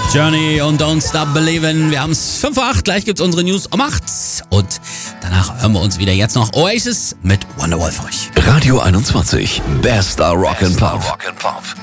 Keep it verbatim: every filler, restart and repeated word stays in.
Journey und Don't Stop Believin'. Wir haben es fünf vor acht, gleich gibt's unsere News um acht. Und danach hören wir uns wieder. Jetzt noch Oasis mit Wonderwall für euch. Radio einundzwanzig, bester Rock and Pop.